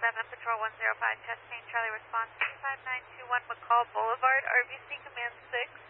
Patrol 105, Chastain Charlie response 25921 McCall Boulevard, RBC Command 6.